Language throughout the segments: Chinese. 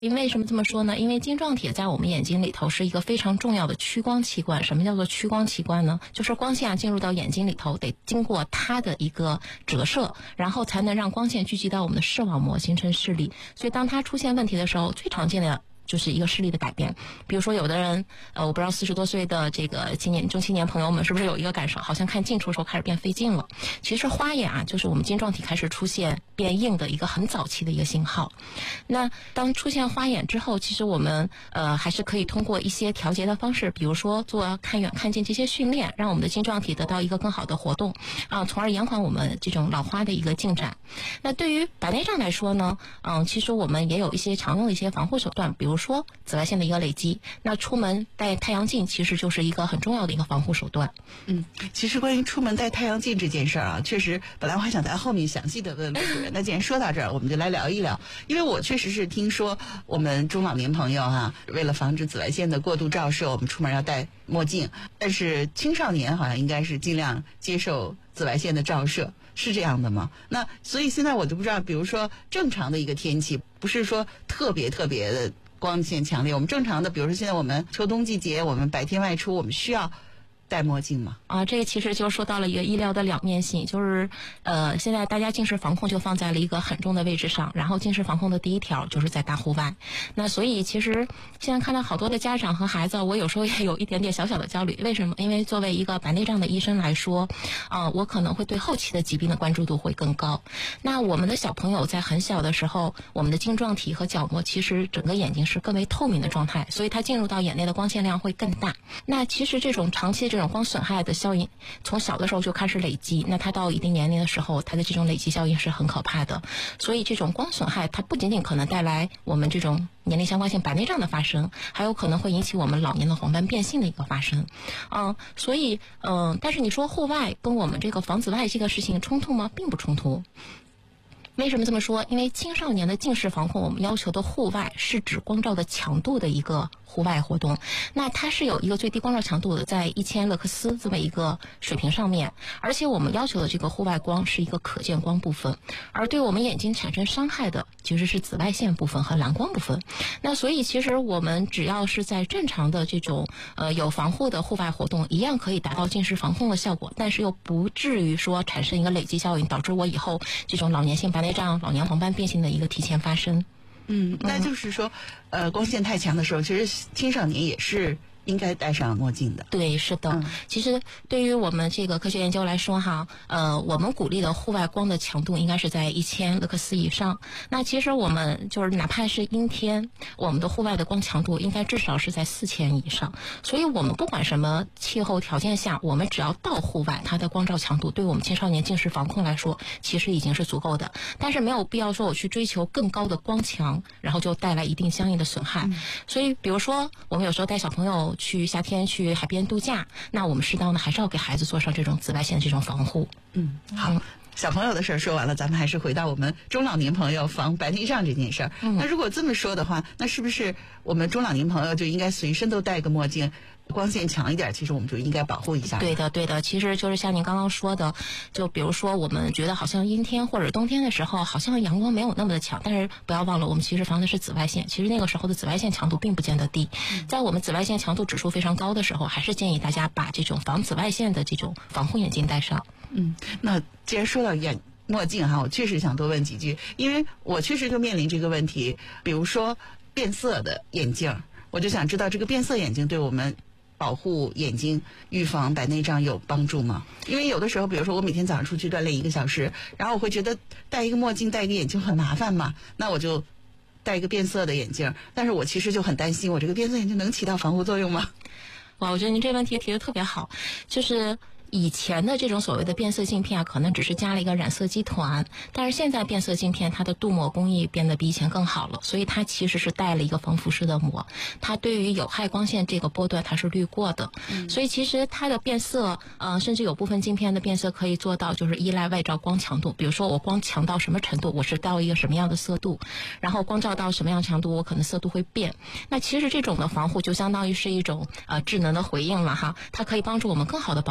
因为什么这么说呢？因为晶状体在我们眼睛里头是一个非常重要的屈光器官。什么叫做屈光器官呢？就是光线进入到眼睛里头，得经过它的一个折射，然后才能让光线聚集到我们的视网膜，形成视力。所以当它出现问题的时候，最常见的就是一个视力的改变。比如说有的人我不知道40多岁的这个中青年朋友们是不是有一个感受，好像看近处的时候开始变费劲了。其实花眼啊，就是我们晶状体开始出现变硬的一个很早期的一个信号。那当出现花眼之后，其实我们还是可以通过一些调节的方式，比如说做看远看近这些训练，让我们的晶状体得到一个更好的活动从而延缓我们这种老花的一个进展。那对于白内障来说呢其实我们也有一些常用的一些防护手段，比如说紫外线的一个累积。那出门戴太阳镜其实就是一个很重要的一个防护手段。 其实关于出门戴太阳镜这件事儿确实本来我还想在后面详细的问魏主任，那既然说到这儿，我们就来聊一聊。因为我确实是听说我们中老年朋友为了防止紫外线的过度照射，我们出门要戴墨镜，但是青少年好像应该是尽量接受紫外线的照射，是这样的吗？那所以现在我就不知道，比如说正常的一个天气，不是说特别的光线强烈，我们正常的，比如说现在我们秋冬季节，我们白天外出，我们需要戴墨镜吗？ 这个其实就说到了一个医疗的两面性，就是现在大家近视防控就放在了一个很重的位置上，然后近视防控的第一条就是在大户外。那所以其实现在看到好多的家长和孩子，我有时候也有一点点小小的焦虑。为什么？因为作为一个白内障的医生来说我可能会对后期的疾病的关注度会更高。那我们的小朋友在很小的时候，我们的晶状体和角膜其实整个眼睛是更为透明的状态，所以它进入到眼内的光线量会更大。那其实这种长期这种光损害的效应从小的时候就开始累积，那它到一定年龄的时候，它的这种累积效应是很可怕的。所以这种光损害它不仅仅可能带来我们这种年龄相关性白内障的发生，还有可能会引起我们老年的黄斑变性的一个发生所以但是你说户外跟我们这个防紫外这个事情冲突吗？并不冲突。为什么这么说？因为青少年的近视防控，我们要求的户外是指光照的强度的一个户外活动，那它是有一个最低光照强度的，在1000勒克斯这么一个水平上面，而且我们要求的这个户外光是一个可见光部分，而对我们眼睛产生伤害的其实是紫外线部分和蓝光部分。那所以其实我们只要是在正常的这种有防护的户外活动，一样可以达到近视防控的效果，但是又不至于说产生一个累积效应，导致我以后这种老年性白内障、老年黄斑变性的一个提前发生。 那就是说光线太强的时候，其实青少年也是应该戴上墨镜的。 对，是的。其实对于我们这个科学研究来说我们鼓励的户外光的强度应该是在1000勒克斯以上。那其实我们就是哪怕是阴天，我们的户外的光强度应该至少是在4000以上。所以我们不管什么气候条件下，我们只要到户外，它的光照强度对我们青少年近视防控来说其实已经是足够的。但是没有必要说我去追求更高的光强，然后就带来一定相应的损害。所以比如说我们有时候带小朋友去夏天去海边度假，那我们适当的还是要给孩子做上这种紫外线的这种防护。 好，小朋友的事儿说完了，咱们还是回到我们中老年朋友防白内障这件事儿。那如果这么说的话，那是不是我们中老年朋友就应该随身都戴个墨镜？光线强一点，其实我们就应该保护一下。 对的，其实就是像您刚刚说的，就比如说我们觉得好像阴天或者冬天的时候，好像阳光没有那么的强，但是不要忘了，我们其实防的是紫外线，其实那个时候的紫外线强度并不见得低。在我们紫外线强度指数非常高的时候，还是建议大家把这种防紫外线的这种防护眼镜戴上。 那既然说到墨镜我确实想多问几句，因为我确实就面临这个问题。比如说变色的眼镜，我就想知道这个变色眼镜对我们保护眼睛、预防白内障有帮助吗？因为有的时候，比如说我每天早上出去锻炼1个小时，然后我会觉得戴一个墨镜、戴一个眼镜很麻烦嘛，那我就戴一个变色的眼镜。但是我其实就很担心，我这个变色眼镜能起到防护作用吗？ 哇，我觉得您这问题提得特别好，就是以前的这种所谓的变色镜片可能只是加了一个染色基团，但是现在变色镜片它的镀膜工艺变得比以前更好了，所以它其实是带了一个防辐射的膜，它对于有害光线这个波段它是滤过的。所以其实它的变色甚至有部分镜片的变色可以做到就是依赖外照光强度，比如说我光强到什么程度，我是到一个什么样的色度，然后光照到什么样强度，我可能色度会变。那其实这种的防护就相当于是一种智能的回应了它可以帮助我们更好的保护住我们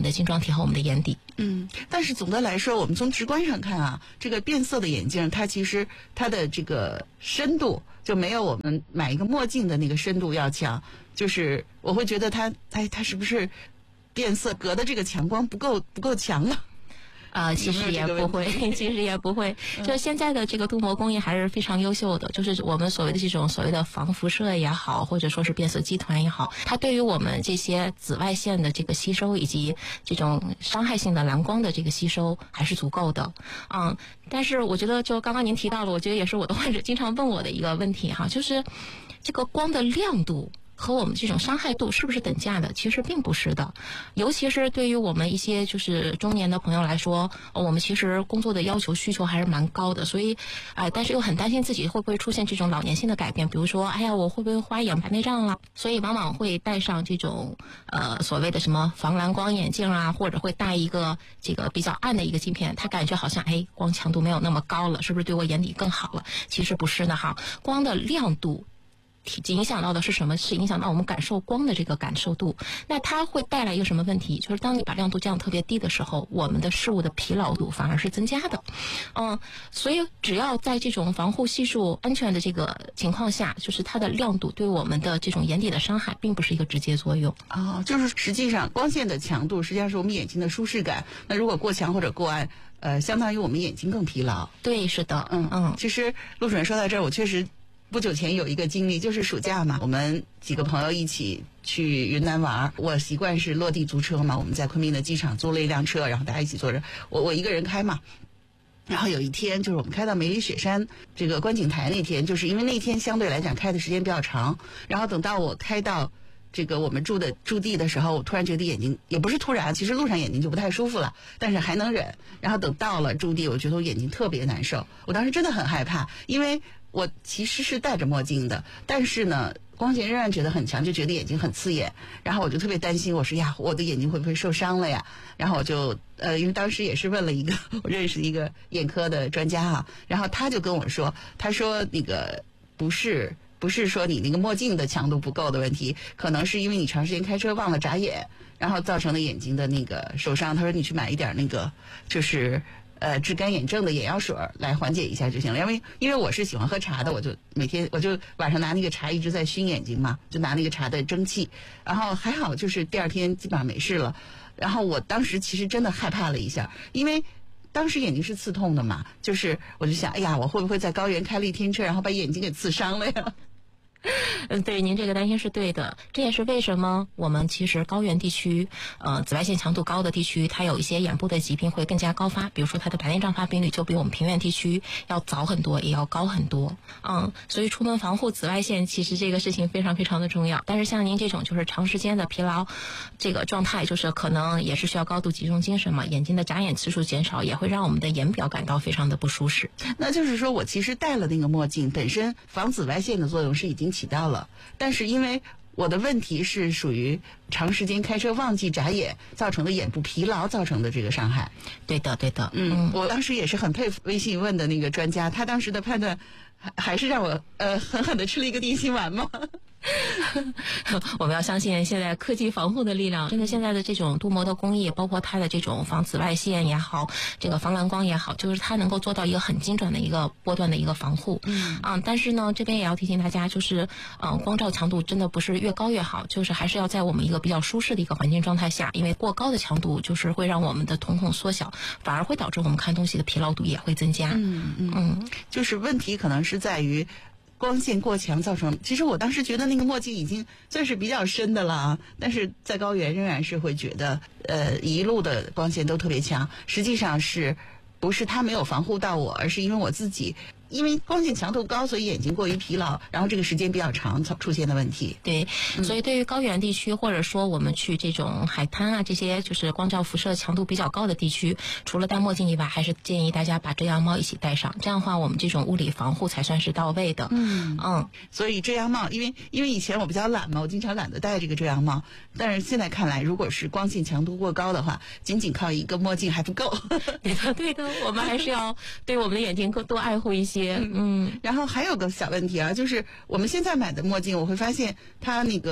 们的晶状体和我们的眼底。 但是总的来说，我们从直观上看啊，这个变色的眼镜，它其实它的这个深度就没有我们买一个墨镜的那个深度要强。就是我会觉得它是不是变色隔的这个强光不够强了？ 其实也不会，其实也不会。就现在的这个镀膜工艺还是非常优秀的，就是我们所谓的这种所谓的防辐射也好，或者说是变色基团也好，它对于我们这些紫外线的这个吸收以及这种伤害性的蓝光的这个吸收还是足够的。但是我觉得就刚刚您提到了，我觉得也是我的患者经常问我的一个问题哈，就是这个光的亮度和我们这种伤害度是不是等价的？其实并不是的，尤其是对于我们一些就是中年的朋友来说，我们其实工作的要求需求还是蛮高的，所以但是又很担心自己会不会出现这种老年性的改变，比如说哎呀我会不会花眼白内障了，所以往往会戴上这种所谓的什么防蓝光眼镜啊，或者会戴一个这个比较暗的一个镜片，他感觉好像光强度没有那么高了，是不是对我眼底更好了？其实不是的哈，光的亮度影响到的是什么？是影响到我们感受光的这个感受度。那它会带来一个什么问题？就是当你把亮度降得特别低的时候，我们的视物的疲劳度反而是增加的。所以只要在这种防护系数安全的这个情况下，就是它的亮度对我们的这种眼底的伤害并不是一个直接作用。 就是实际上光线的强度实际上是我们眼睛的舒适感。那如果过强或者过暗，相当于我们眼睛更疲劳。 对，是的。 其实陆主任说到这儿，我确实不久前有一个经历，就是暑假嘛，我们几个朋友一起去云南玩，我习惯是落地租车嘛，我们在昆明的机场租了一辆车，然后大家一起坐着，我一个人开嘛。然后有一天就是我们开到梅里雪山这个观景台那天，就是因为那天相对来讲开的时间比较长，然后等到我开到这个我们驻地的时候，我突然觉得眼睛也不是突然，其实路上眼睛就不太舒服了，但是还能忍。然后等到了驻地，我觉得我眼睛特别难受，我当时真的很害怕，因为我其实是戴着墨镜的，但是呢光线仍然觉得很强，就觉得眼睛很刺眼，然后我就特别担心，我说呀我的眼睛会不会受伤了呀？然后我就因为当时也是问了一个我认识一个眼科的专家啊，然后他就跟我说，他说那个不是说你那个墨镜的强度不够的问题，可能是因为你长时间开车忘了眨眼，然后造成的眼睛的那个受伤。他说你去买一点那个就是治干眼症的眼药水来缓解一下就行了。因为我是喜欢喝茶的，我就每天晚上拿那个茶一直在熏眼睛嘛，就拿那个茶的蒸汽，然后还好就是第二天基本上没事了。然后我当时其实真的害怕了一下，因为当时眼睛是刺痛的嘛，就是我就想，哎呀，我会不会在高原开了一天车，然后把眼睛给刺伤了呀？ 对，您这个担心是对的，这也是为什么我们其实高原地区，紫外线强度高的地区，它有一些眼部的疾病会更加高发，比如说它的白内障发病率就比我们平原地区要早很多，也要高很多。所以出门防护紫外线，其实这个事情非常非常的重要。但是像您这种就是长时间的疲劳这个状态，就是可能也是需要高度集中精神嘛，眼睛的眨眼次数减少，也会让我们的眼表感到非常的不舒适。 那就是说我其实戴了那个墨镜，本身防紫外线的作用是已经起到了，但是因为我的问题是属于长时间开车忘记眨眼造成的眼部疲劳造成的这个伤害。 对的。 我当时也是很佩服微信问的那个专家，他当时的判断还是让我狠狠的吃了一个定心丸吗？ 我们要相信现在科技防护的力量，真的现在的这种镀膜的工艺，包括它的这种防紫外线也好，这个防蓝光也好，就是它能够做到一个很精准的一个波段的一个防护。但是呢，这边也要提醒大家，就是光照强度真的不是越高越好，就是还是要在我们一个比较舒适的一个环境状态下，因为过高的强度就是会让我们的瞳孔缩小，反而会导致我们看东西的疲劳度也会增加。 就是问题可能是在于光线过强造成，其实我当时觉得那个墨镜已经算是比较深的了啊，但是在高原仍然是会觉得一路的光线都特别强，实际上是不是它没有防护到我，而是因为我自己因为光线强度高，所以眼睛过于疲劳，然后这个时间比较长才出现的问题。 对，所以对于高原地区，或者说我们去这种海滩啊，这些就是光照辐射强度比较高的地区，除了戴墨镜以外，还是建议大家把遮阳帽一起戴上，这样的话我们这种物理防护才算是到位的。 所以遮阳帽，因为以前我比较懒嘛，我经常懒得戴这个遮阳帽，但是现在看来，如果是光线强度过高的话，仅仅靠一个墨镜还不够。 对的，我们还是要对我们的眼睛多爱护一些。 然后还有个小问题啊，就是我们现在买的墨镜，我会发现它那个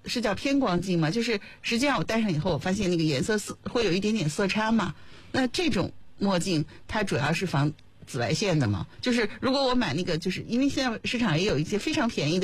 是叫偏光镜吗？就是实际上我戴上以后，我发现那个颜色会有一点点色差嘛。那这种墨镜它主要是防紫外线的嘛？就是如果我买那个，就是因为现在市场也有一些非常便宜的。